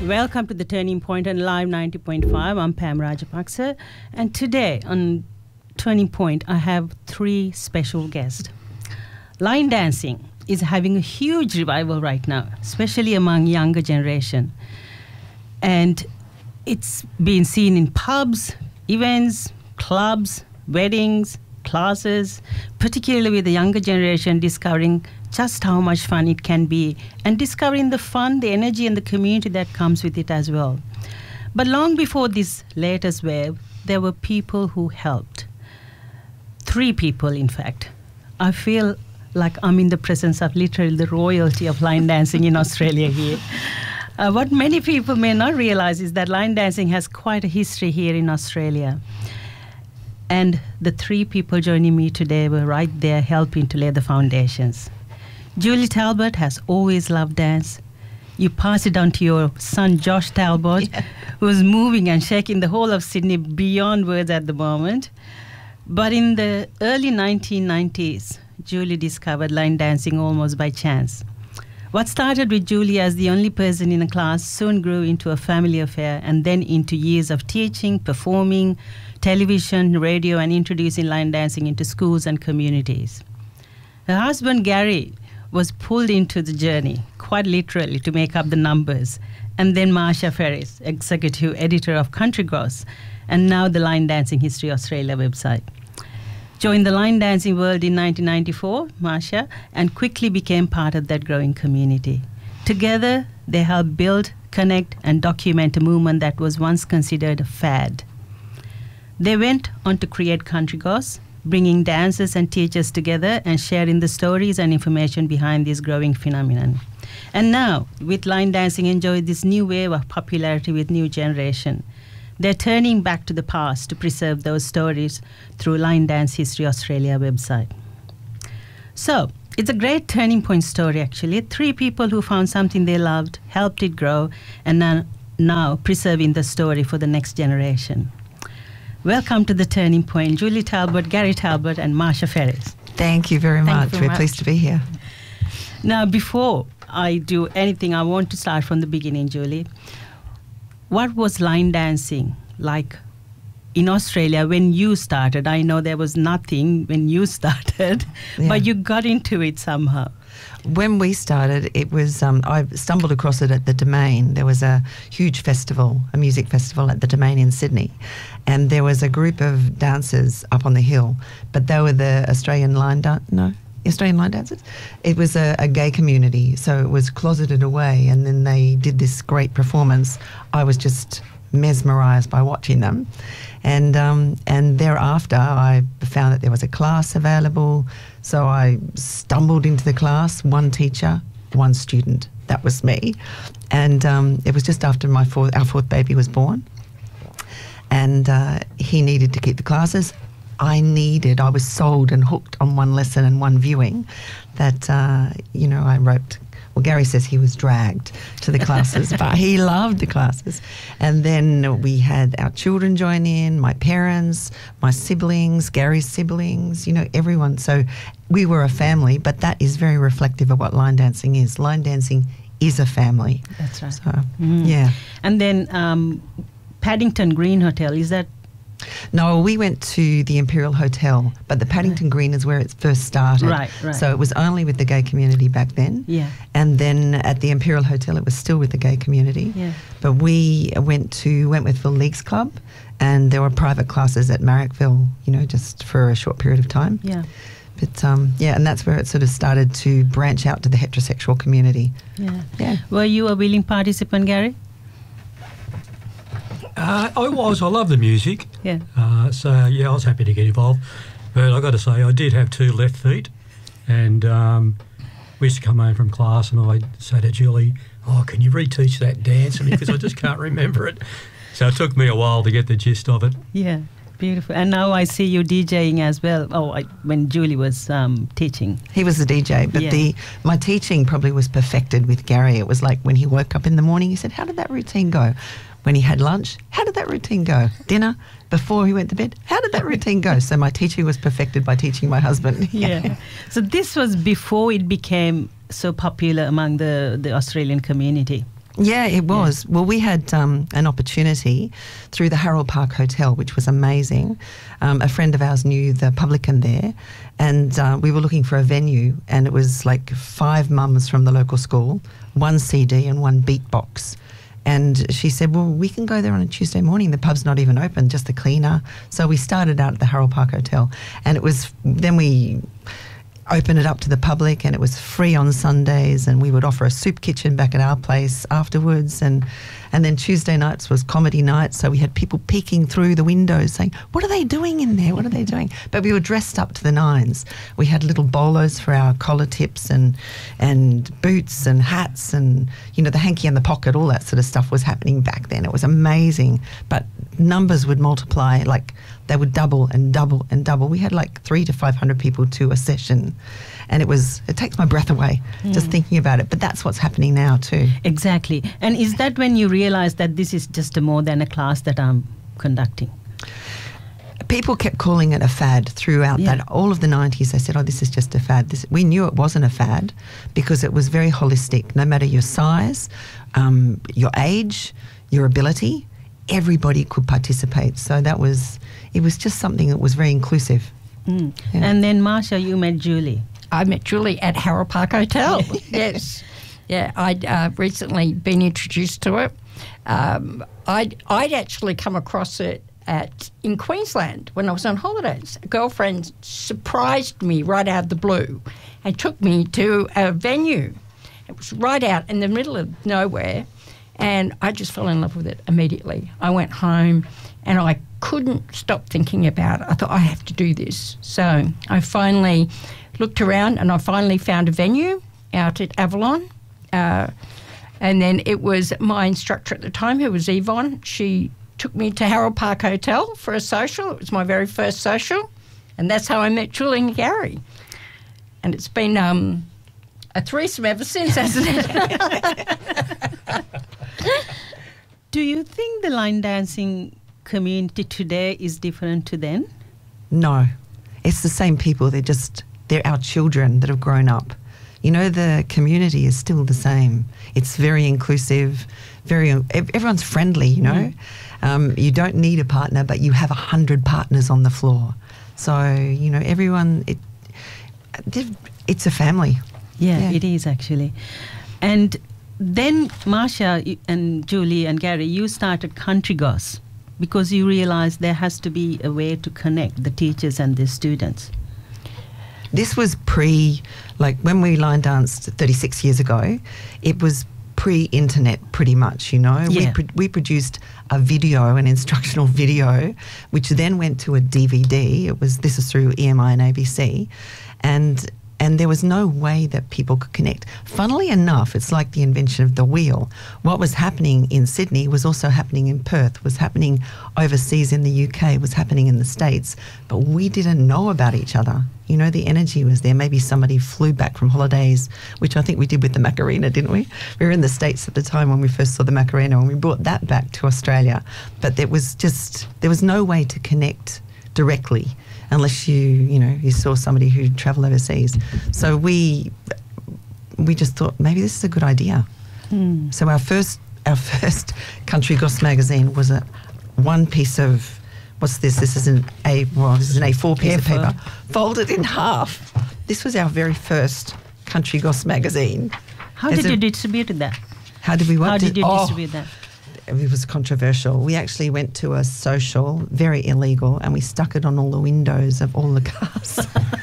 Welcome to the Turning Point on Live 90.5. I'm Pam Rajapaksa. And today on Turning Point, I have three special guests. Line dancing is having a huge revival right now, especially among younger generation. And it's been seen in pubs, events, clubs, weddings, classes, particularly with the younger generation discovering just how much fun it can be and discovering the fun, the energy and the community that comes with it as well. But long before this latest wave, there were people who helped. Three people, in fact. I feel like I'm in the presence of literally the royalty of line dancing in Australia here. What many people may not realize is that line dancing has quite a history here in Australia. And the three people joining me today were right there helping to lay the foundations. Julie Talbot has always loved dance. You pass it on to your son, Josh Talbot, who's moving and shaking the whole of Sydney beyond words at the moment. But in the early 1990s, Julie discovered line dancing almost by chance. What started with Julie as the only person in a class soon grew into a family affair and then into years of teaching, performing, television, radio, and introducing line dancing into schools and communities. Her husband, Gary, was pulled into the journey, quite literally, to make up the numbers. And then Marsha Ferris, executive editor of Country Gross, and now the Line Dancing History Australia website. Joined the line dancing world in 1994, Marsha, and quickly became part of that growing community. Together, they helped build, connect, and document a movement that was once considered a fad. They went on to create Country Gross, bringing dancers and teachers together and sharing the stories and information behind this growing phenomenon. And now, with line dancing enjoyed this new wave of popularity with new generation, they're turning back to the past to preserve those stories through Line Dance History Australia website. So, it's a great turning point story actually. Three people who found something they loved, helped it grow, and now preserving the story for the next generation. Welcome to the Turning Point, Julie Talbot, Gary Talbot, and Marsha Ferris. Thank you very much. We're pleased to be here. Now, before I do anything, I want to start from the beginning, Julie. What was line dancing like in Australia when you started? I know there was nothing when you started, but you got into it somehow. When we started, it was, I stumbled across it at the Domain. There was a huge festival, a music festival at the Domain in Sydney. And there was a group of dancers up on the hill, but they were the Australian line dancers. It was a gay community, so it was closeted away, and then they did this great performance. I was just mesmerised by watching them. And thereafter, I found that there was a class available, so I stumbled into the class, one teacher, one student. That was me. And it was just after our fourth baby was born. And he needed to keep the classes. I was sold and hooked on one lesson and one viewing that, I wrote. Well, Gary says he was dragged to the classes, but he loved the classes. And then we had our children join in, my parents, my siblings, Gary's siblings, everyone. So we were a family, but that is very reflective of what line dancing is. Line dancing is a family. That's right. So, yeah. And then Paddington Green Hotel, is that? No, we went to the Imperial Hotel, but the Paddington Green is where it first started. Right. So it was only with the gay community back then. Yeah. And then at the Imperial Hotel, it was still with the gay community. Yeah. But we went to Wentworthville Leagues Club, and there were private classes at Marrickville, just for a short period of time. Yeah. But, and that's where it sort of started to branch out to the heterosexual community. Yeah. Were you a willing participant, Gary? I was. I love the music. Yeah. I was happy to get involved. But I got to say, I did have two left feet, and we used to come home from class, and I'd say to Julie, can you reteach that dance? Because I just can't remember it. So it took me a while to get the gist of it. Yeah, beautiful. And now I see you DJing as well. When Julie was teaching. He was the DJ, but my teaching probably was perfected with Gary. It was like when he woke up in the morning, he said, how did that routine go? When he had lunch, how did that routine go? Dinner, before he went to bed, how did that routine go? So my teaching was perfected by teaching my husband. Yeah. So this was before it became so popular among the Australian community. Yeah, it was. Well, we had an opportunity through the Harold Park Hotel, which was amazing. A friend of ours knew the publican there, and we were looking for a venue, and it was like 5 mums from the local school, 1 CD and 1 beatbox. And she said, well, we can go there on a Tuesday morning. The pub's not even open, just the cleaner. So we started out at the Harold Park Hotel, and then we opened it up to the public, and it was free on Sundays, and we would offer a soup kitchen back at our place afterwards, and then Tuesday nights was comedy night, so we had people peeking through the windows saying, what are they doing in there, what are they doing? But we were dressed up to the nines. We had little bolos for our collar tips and boots and hats, and the hanky in the pocket, all that sort of stuff was happening back then. It was amazing, but numbers would multiply, like they would double and double and double. We had like 300 to 500 people to a session, and it takes my breath away just thinking about it. But that's what's happening now too. Exactly. And is that when you realize that this is just more than a class that I'm conducting? People kept calling it a fad throughout that all of the 90s. They said, oh, this is just a fad. We knew it wasn't a fad because it was very holistic. No matter your size, your age, your ability, everybody could participate. So it was just something that was very inclusive. Yeah. And then, Marsha, you met Julie. I met Julie at Harold Park Hotel. Yes. Yeah, I'd recently been introduced to it. I'd actually come across it in Queensland when I was on holidays. A girlfriend surprised me right out of the blue and took me to a venue. It was right out in the middle of nowhere, and I just fell in love with it immediately. I went home and I couldn't stop thinking about it. I thought, I have to do this. So I finally looked around and I finally found a venue out at Avalon. And then it was my instructor at the time, who was Yvonne. She took me to Harold Park Hotel for a social. It was my very first social. And that's how I met Julie and Gary. And it's been a threesome ever since, hasn't it? Do you think the line dancing community today is different to then? No. It's the same people. They're our children that have grown up. The community is still the same. It's very inclusive, everyone's friendly, You don't need a partner, but you have 100 partners on the floor. So, everyone, it's a family. Yeah, it is actually. And then, Marsha and Julie and Gary, you started Country Goss because you realized there has to be a way to connect the teachers and the students. This was when we line danced 36 years ago, it was pre-internet pretty much, Yeah. We produced a video, an instructional video, which then went to a DVD. This is through EMI and ABC. And there was no way that people could connect. Funnily enough, it's like the invention of the wheel. What was happening in Sydney was also happening in Perth, was happening overseas in the UK, was happening in the States. But we didn't know about each other. The energy was there. Maybe somebody flew back from holidays, which I think we did with the Macarena, didn't we? We were in the States at the time when we first saw the Macarena, and we brought that back to Australia. But there was no way to connect directly unless you saw somebody who travelled overseas. So we just thought maybe this is a good idea. So our first Country Goss magazine was one piece of, what's this? This is an A4 piece of paper folded in half. This was our very first Country Goss magazine. How did you distribute that? How did we what? How did you distribute that? It was controversial. We actually went to a social, very illegal, and we stuck it on all the windows of all the cars.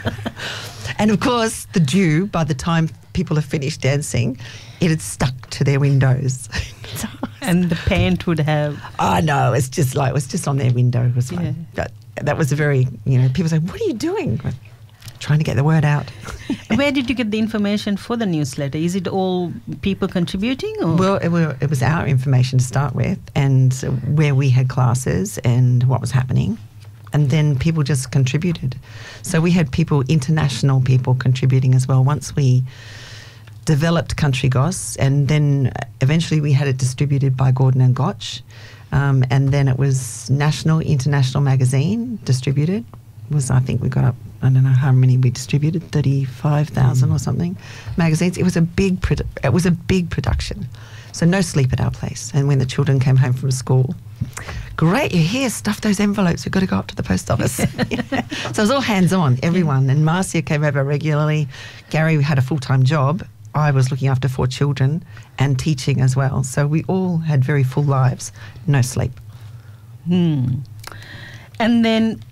And of course, by the time people have finished dancing, it had stuck to their windows. And the paint would have... Oh, no, it was just on their window. It was fine. Yeah. But that was a very, people say, what are you doing? Trying to get the word out. Where did you get the information for the newsletter? Is it all people contributing? Or? Well, it was our information to start with, and where we had classes and what was happening. And then people just contributed. So we had international people contributing as well. Once we developed Country Goss, and then eventually we had it distributed by Gordon and Gotch. And then it was National International Magazine distributed. I think we got up, I don't know how many we distributed, 35,000 or something magazines. It was a big production. So no sleep at our place. And when the children came home from school, great, you're here, stuff those envelopes, we've got to go up to the post office. So it was all hands-on, everyone. And Marcia came over regularly. Gary had a full-time job. I was looking after 4 children and teaching as well. So we all had very full lives, no sleep. And then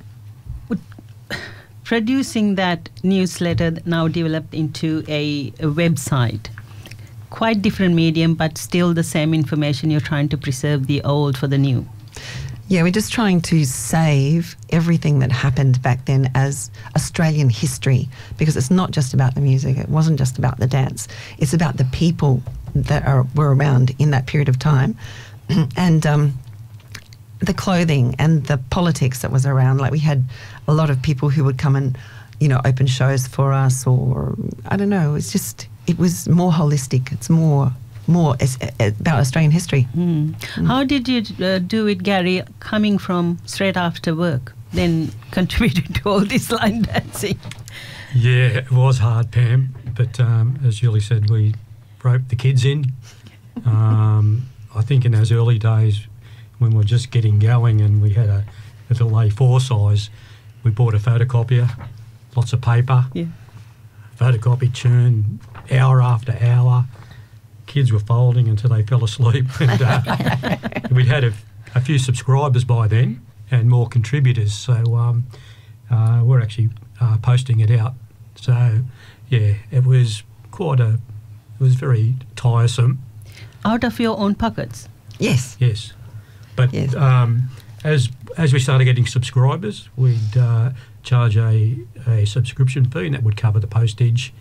producing that newsletter now developed into a website. Quite different medium, but still the same information. You're trying to preserve the old for the new. Yeah, we're just trying to save everything that happened back then as Australian history, because it's not just about the music. It wasn't just about the dance. It's about the people that were around in that period of time, and the clothing and the politics that was around. Like, we had a lot of people who would come and, open shows for us, or I don't know. It was more holistic. It's more about Australian history. How did you do it, Gary, coming from straight after work, then contributing to all this line dancing? Yeah, it was hard, Pam, but as Julie said, we roped the kids in. I think in those early days when we were just getting going and we had a little A4 size, we bought a photocopier, lots of paper, photocopy churn hour after hour. Kids were folding until they fell asleep, and we'd had a few subscribers by then and more contributors, so we're actually posting it out. So yeah, it was very tiresome. Out of your own pockets? Yes. But yes. As we started getting subscribers, we'd charge a subscription fee, and that would cover the postage.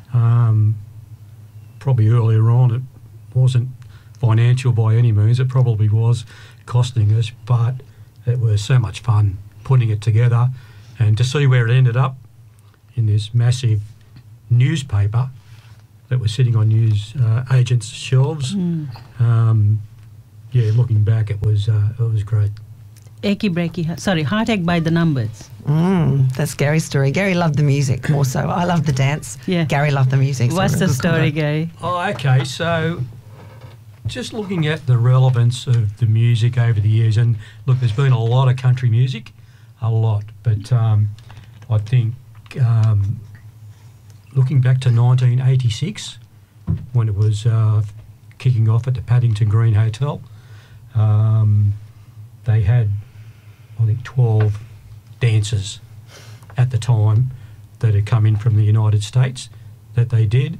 Probably earlier on it wasn't financial by any means. It probably was costing us, but it was so much fun putting it together, and to see where it ended up in this massive newspaper that was sitting on news agents' shelves. Looking back, it was great. Heartache by the Numbers. That's Gary's story. Gary loved the music more so. I loved the dance. Yeah. Gary loved the music. So what's the story, Gary? Oh, okay. So just looking at the relevance of the music over the years, and look, there's been a lot of country music, a lot, but I think looking back to 1986, when it was kicking off at the Paddington Green Hotel, they had, I think, 12 dancers at the time that had come in from the United States that they did.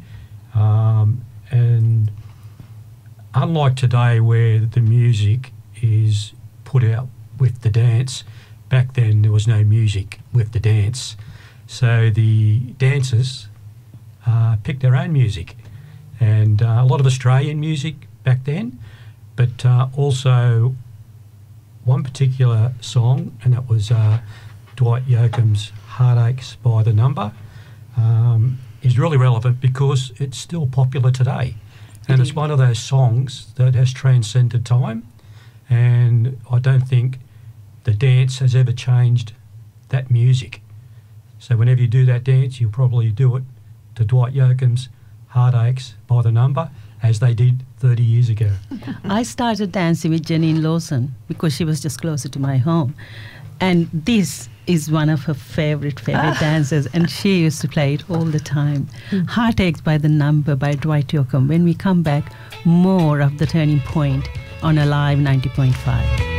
And unlike today where the music is put out with the dance, back then there was no music with the dance. So the dancers picked their own music, and a lot of Australian music back then, but also one particular song, and that was Dwight Yoakam's Heartaches by the Number, is really relevant because it's still popular today. And it's one of those songs that has transcended time, and I don't think the dance has ever changed that music. So whenever you do that dance, you'll probably do it to Dwight Yoakam's Heartaches by the Number, as they did 30 years ago. I started dancing with Janine Lawson because she was just closer to my home. And this is one of her favorite dances, and she used to play it all the time. Heartaches by the Number by Dwight Yoakam. When we come back, more of The Turning Point on Alive 90.5.